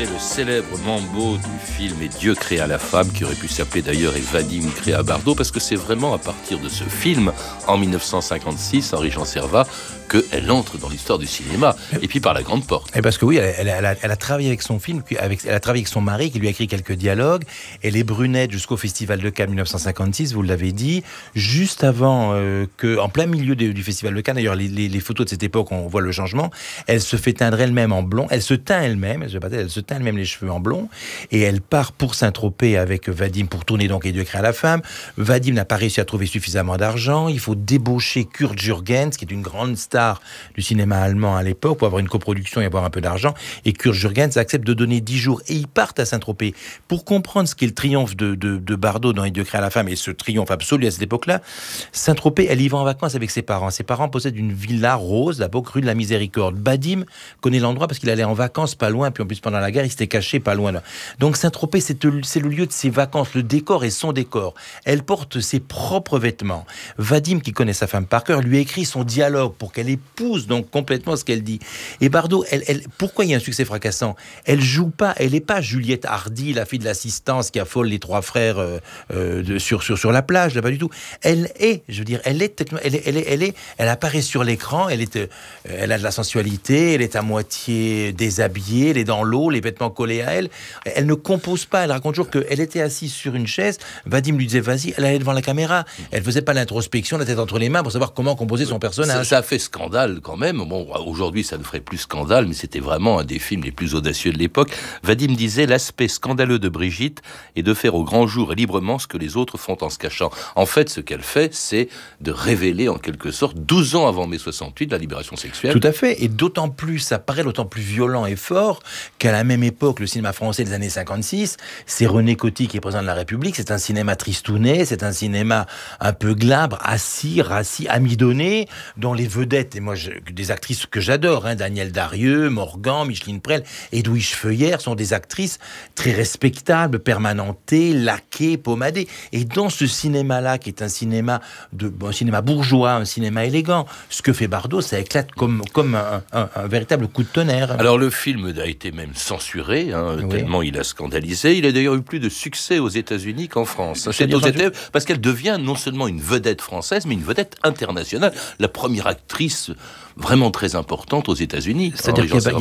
c'est le célèbre mambo du film Et Dieu créa la femme, qui aurait pu s'appeler d'ailleurs Et Vadim créa Bardot, parce que c'est vraiment à partir de ce film, en 1956, Henri-Jean Servat, qu'elle entre dans l'histoire du cinéma, et puis par la grande porte. Et parce que oui, elle a travaillé avec son film, elle a travaillé avec son mari, qui lui a écrit quelques dialogues. Elle est brunette jusqu'au Festival de Cannes 1956, vous l'avez dit, juste avant en plein milieu du Festival de Cannes, d'ailleurs les photos de cette époque, on voit le changement, elle se fait teindre elle-même en blond, elle se teint elle-même les cheveux en blond, et elle part pour Saint-Tropez avec Vadim pour tourner donc Et Dieu créa la femme. Vadim n'a pas réussi à trouver suffisamment d'argent, il faut débaucher Kurt Jürgens, qui est une grande star du cinéma allemand à l'époque, pour avoir une coproduction et avoir un peu d'argent, et Kurt Jürgens accepte de donner 10 jours, et ils partent à Saint-Tropez. Pour comprendre ce qu'est le triomphe de Bardot dans Et Dieu créa la femme, et ce triomphe absolu à cette époque-là, Saint-Tropez, elle y va en vacances avec ses parents. Ses parents possèdent une villa rose, d'abord rue de la Miséricorde. Vadim connaît l'endroit parce qu'il allait en vacances pas loin, puis en plus pendant la guerre, il s'était caché pas loin là. Donc Saint-Tropez, c'est le lieu de ses vacances, le décor est son décor. Elle porte ses propres vêtements. Vadim, qui connaît sa femme par cœur, lui a écrit son dialogue pour qu'elle épouse donc complètement ce qu'elle dit. Et Bardot, pourquoi il y a un succès fracassant ? Elle joue pas, elle n'est pas Juliette Hardy, la fille de l'assistance qui affole les trois frères sur la plage, là, pas du tout. Elle apparaît sur l'écran, elle a de la sensualité, elle est à moitié déshabillée, elle est dans l'eau, les vêtements collés à elle. Elle ne compose pas, elle raconte toujours qu'elle était assise sur une chaise, Vadim lui disait vas-y, elle allait devant la caméra. Elle faisait pas l'introspection, la tête entre les mains pour savoir comment composer son personnage. Ça a fait scandale quand même. Bon, aujourd'hui ça ne ferait plus scandale, mais c'était vraiment un des films les plus audacieux de l'époque. Vadim disait l'aspect scandaleux de Brigitte est de faire au grand jour et librement ce que les autres font en se cachant. En fait, ce qu'elle fait, c'est de révéler en quelque sorte, 12 ans avant mai 68, la libération sexuelle. Tout à fait, et d'autant plus, ça paraît d'autant plus violent et fort qu'à la même époque, le cinéma français des années 56, c'est René Coty qui est président de la République, c'est un cinéma tristounet, c'est un cinéma un peu glabre, assis, rassis, amidonné, dont les vedettes, et moi des actrices que j'adore, Danielle Darieux, Morgan, Micheline Prel, Edwige Feuillère, sont des actrices très respectables, permanentées, laquées, pommadées. Et dans ce cinéma-là, qui est un cinéma bourgeois, un cinéma élégant, ce que fait Bardot, ça éclate comme un véritable coup de tonnerre. Alors le film a été même censuré, tellement il a scandalisé. Il a d'ailleurs eu plus de succès aux États-Unis qu'en France. Parce qu'elle devient non seulement une vedette française, mais une vedette internationale. La première actrice vraiment très importante aux États-Unis. C'est-à-dire qu'il y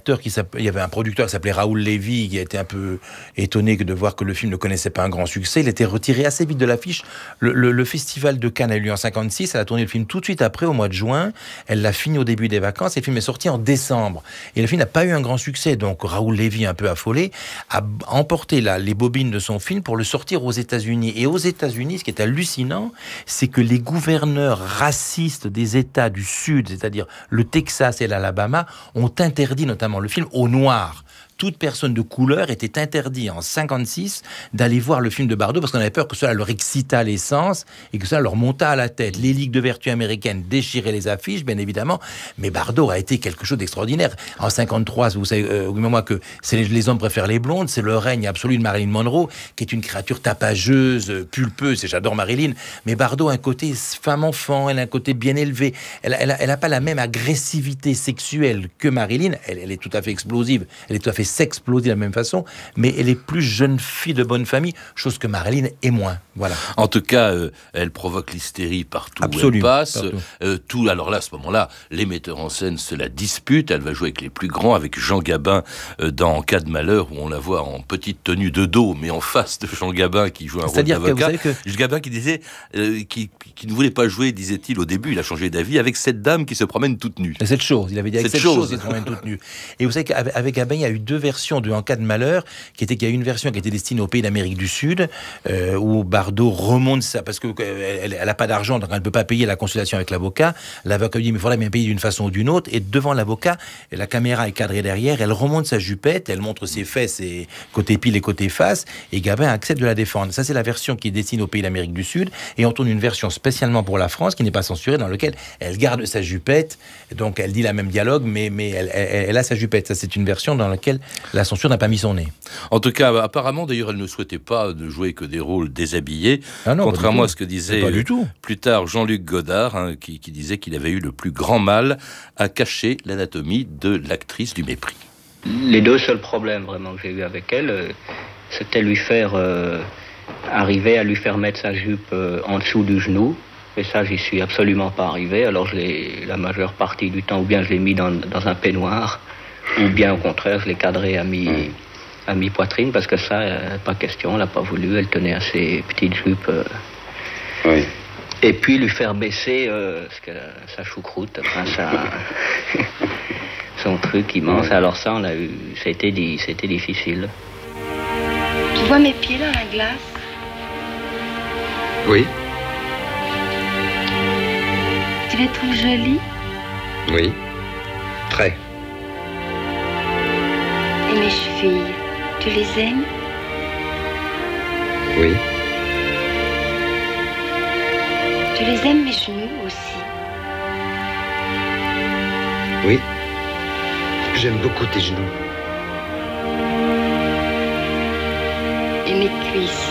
avait un producteur qui s'appelait Raoul Lévy, qui a été un peu étonné de voir que le film ne connaissait pas un grand succès. Il était retiré assez vite de l'affiche. Le Festival de Cannes a eu lieu en 56. Elle a tourné le film tout de suite après, au mois de juin. Elle l'a fini au début des vacances. Et le film est sorti en décembre. Et le film n'a pas eu un grand succès. Donc Raoul Lévy, un peu affolé, a emporté les bobines de son film pour le sortir aux États-Unis. Et aux États-Unis, ce qui est hallucinant, c'est que les gouverneurs racistes des États du Sud, c'est-à-dire le Texas et l'Alabama, ont interdit notamment le film aux Noirs. Toute personne de couleur était interdite en 56 d'aller voir le film de Bardot parce qu'on avait peur que cela leur excitât l'essence et que cela leur montât à la tête. Les ligues de vertu américaines déchiraient les affiches, bien évidemment, mais Bardot a été quelque chose d'extraordinaire. En 53, vous savez, moi que les hommes préfèrent les blondes, c'est le règne absolu de Marilyn Monroe, qui est une créature tapageuse, pulpeuse, et j'adore Marilyn, mais Bardot a un côté femme-enfant, elle a un côté bien élevé, elle a pas la même agressivité sexuelle que Marilyn, elle est tout à fait explosive, elle est tout à fait s'exploser de la même façon, mais elle est plus jeune fille de bonne famille, chose que Marilyn est moins. Voilà. En tout cas, elle provoque l'hystérie partout où elle passe. Alors là, à ce moment-là, les metteurs en scène se la disputent. Elle va jouer avec les plus grands, avec Jean Gabin dans En cas de malheur, où on la voit en petite tenue de dos, mais en face de Jean Gabin qui joue un rôle d'avocat. Jean Gabin qui disait, qui ne voulait pas jouer, disait-il au début, il a changé d'avis, avec cette dame qui se promène toute nue. Cette chose, il avait dit avec cette chose, il se promène toute nue. Et vous savez qu'avec Gabin, il y a eu deux versions de En cas de malheur, qu'il y a une version qui était destinée aux pays d'Amérique du Sud, où Bardot remonte ça, parce qu'elle n'a pas d'argent, donc elle ne peut pas payer la consultation avec l'avocat. L'avocat lui dit, mais il faudra bien payer d'une façon ou d'une autre, et devant l'avocat, la caméra est cadrée derrière, elle remonte sa jupette, elle montre ses fesses, et côté pile et côté face, et Gabin accepte de la défendre. Ça, c'est la version qui est destinée aux pays d'Amérique du Sud, et on tourne une version spécialement pour la France, qui n'est pas censurée, dans laquelle elle garde sa jupette, donc elle dit la même dialogue, mais elle a sa jupette. Ça, c'est une version dans laquelle la censure n'a pas mis son nez. En tout cas, apparemment, d'ailleurs, elle ne souhaitait pas de jouer que des rôles déshabillés, contrairement à ce que disait plus tard Jean-Luc Godard, qui disait qu'il avait eu le plus grand mal à cacher l'anatomie de l'actrice du mépris. Les deux seuls problèmes vraiment que j'ai eu avec elle, c'était arriver à lui faire mettre sa jupe en dessous du genou. Et ça, j'y suis absolument pas arrivé. Alors la majeure partie du temps, ou bien je l'ai mis dans un peignoir, ou bien au contraire, je l'ai cadré à mi-poitrine, parce que ça, pas question, elle n'a pas voulu, elle tenait à ses petites jupes. Oui. Et puis lui faire baisser sa choucroute, enfin son truc immense. Alors ça, c'était difficile. Tu vois mes pieds dans la glace? Oui. Tu les trouves jolis? Oui. Très. Et mes chevilles, tu les aimes? Oui. Tu les aimes, mes genoux aussi? Oui. J'aime beaucoup tes genoux. Et mes cuisses?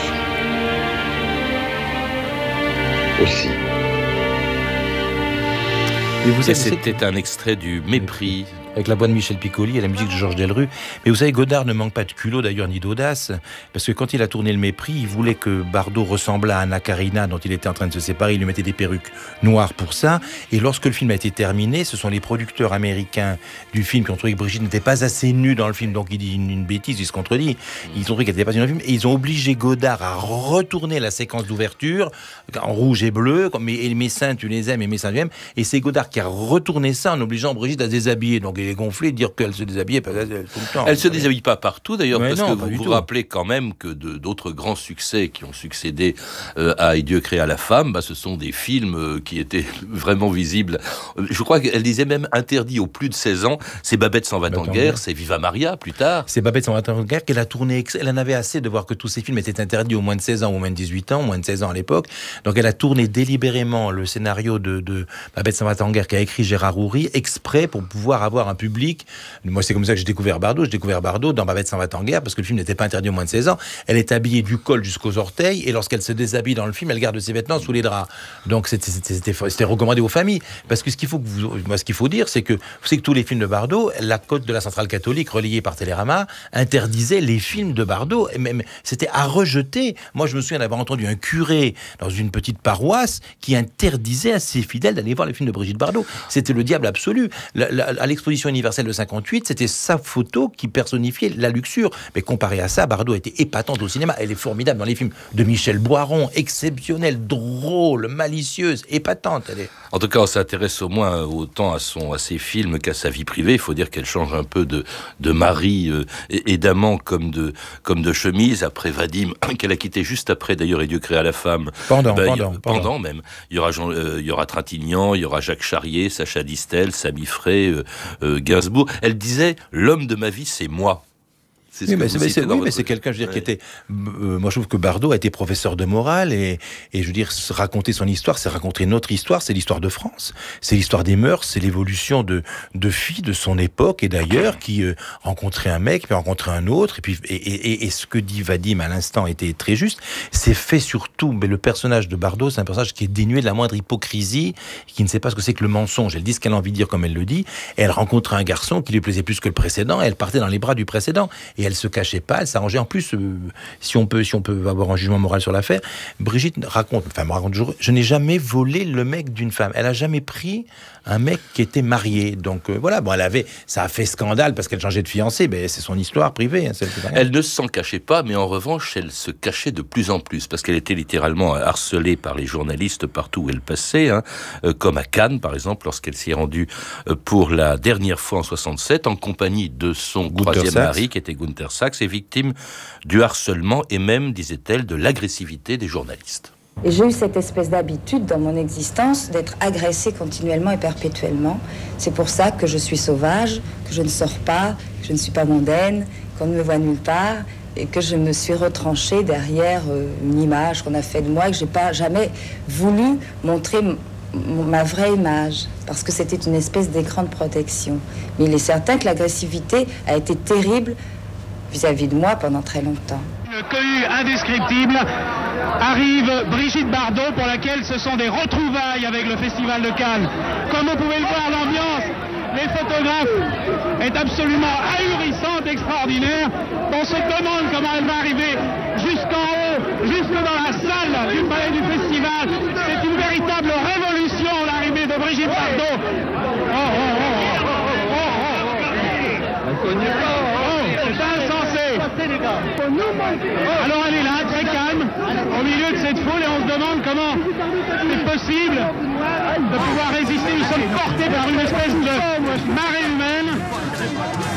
Aussi. Et c'était un extrait du Mépris. Avec la voix de Michel Piccoli et la musique de Georges Delerue. Mais vous savez, Godard ne manque pas de culot d'ailleurs, ni d'audace, parce que quand il a tourné Le Mépris, il voulait que Bardot ressemblât à Anna Karina, dont il était en train de se séparer. Il lui mettait des perruques noires pour ça. Et lorsque le film a été terminé, ce sont les producteurs américains du film qui ont trouvé que Brigitte n'était pas assez nue dans le film, donc il dit une bêtise, il se contredit. Ils ont trouvé qu'elle n'était pas assez nue dans le film, et ils ont obligé Godard à retourner la séquence d'ouverture en rouge et bleu, et mes seins tu les aimes et mes seins tu aimes. Et c'est Godard qui a retourné ça en obligeant Brigitte à se déshabiller. Donc il est gonflé de dire qu'elle se déshabillait tout le temps. Elle se déshabille pas partout d'ailleurs, parce non, que vous vous rappelez quand même que d'autres grands succès qui ont succédé à Et Dieu créa la femme, ce sont des films qui étaient vraiment visibles. Je crois qu'elle disait même interdit aux plus de 16 ans. C'est Babette s'en va en guerre, c'est Viva Maria plus tard. C'est Babette s'en va en guerre qu'elle a tourné. Elle en avait assez de voir que tous ces films étaient interdits aux moins de 16 ans, aux moins de 18 ans, moins de 16 ans à l'époque. Donc elle a tourné délibérément le scénario de Babette s'en va en guerre qu'a écrit Gérard Houry, exprès pour pouvoir avoir un public. Moi, c'est comme ça que j'ai découvert Bardot. J'ai découvert Bardot dans Babette s'en va en guerre, parce que le film n'était pas interdit aux moins de 16 ans. Elle est habillée du col jusqu'aux orteils, et lorsqu'elle se déshabille dans le film, elle garde ses vêtements sous les draps. Donc c'était recommandé aux familles. Parce que ce qu'il faut dire, c'est que vous savez que tous les films de Bardot, la cote de la centrale catholique relayée par Télérama interdisait les films de Bardot. Et même, c'était à rejeter. Moi, je me souviens d'avoir entendu un curé dans une petite paroisse qui interdisait à ses fidèles d'aller voir les films de Brigitte Bardot. C'était le diable absolu. À l'exposition universelle de 58, c'était sa photo qui personnifiait la luxure. Mais comparé à ça, Bardot était épatante au cinéma. Elle est formidable dans les films de Michel Boiron, exceptionnelle, drôle, malicieuse, épatante. En tout cas, on s'intéresse au moins autant à ses films qu'à sa vie privée. Il faut dire qu'elle change un peu de mari et d'amant comme de chemise. Après Vadim, qu'elle a quitté juste après, d'ailleurs, Et Dieu créa la femme. Pendant même. Il y aura Trintignant, il y aura Jacques Charrier, Sacha Distel, Samy Frey, Gainsbourg. Elle disait « L'homme de ma vie, c'est moi ». Oui, mais c'est quelqu'un, je veux dire, qui était... moi, je trouve que Bardot a été professeur de morale, et je veux dire, raconter son histoire, c'est raconter notre histoire, c'est l'histoire de France. C'est l'histoire des mœurs, c'est l'évolution de filles de son époque et d'ailleurs, qui rencontraient un mec, puis rencontraient un autre, et ce que dit Vadim à l'instant était très juste. C'est fait surtout, mais le personnage de Bardot, c'est un personnage qui est dénué de la moindre hypocrisie, qui ne sait pas ce que c'est que le mensonge. Elle dit ce qu'elle a envie de dire comme elle le dit, et elle rencontrait un garçon qui lui plaisait plus que le précédent, et elle partait dans les bras du précédent. Et elle se cachait pas, elle s'arrangeait. En plus, si on peut avoir un jugement moral sur l'affaire, Brigitte me raconte toujours, je n'ai jamais volé le mec d'une femme. Elle a jamais pris un mec qui était marié. Donc voilà, bon, ça a fait scandale parce qu'elle changeait de fiancé, mais c'est son histoire privée. Elle ne s'en cachait pas, mais en revanche, elle se cachait de plus en plus parce qu'elle était littéralement harcelée par les journalistes partout où elle passait, comme à Cannes par exemple, lorsqu'elle s'y est rendue pour la dernière fois en 67 en compagnie de son troisième mari qui était Gunther Sachs, est victime du harcèlement et même, disait-elle, de l'agressivité des journalistes. Et j'ai eu cette espèce d'habitude dans mon existence d'être agressée continuellement et perpétuellement. C'est pour ça que je suis sauvage, que je ne sors pas, que je ne suis pas mondaine, qu'on ne me voit nulle part, et que je me suis retranchée derrière une image qu'on a fait de moi et que je n'ai pas jamais voulu montrer ma vraie image, parce que c'était une espèce d'écran de protection. Mais il est certain que l'agressivité a été terrible vis-à-vis de moi pendant très longtemps. Une cohue indescriptible arrive Brigitte Bardot, pour laquelle ce sont des retrouvailles avec le Festival de Cannes. Comme vous pouvez le voir, les photographes est absolument ahurissante, extraordinaire. On se demande comment elle va arriver jusqu'en haut, jusque dans la salle du palais du festival. C'est une véritable révolution, l'arrivée de Brigitte Bardot. C'est insensé. Alors elle est là, très calme, au milieu de cette foule, et on se demande comment c'est possible de pouvoir résister. Nous sommes portés par une espèce de marée humaine.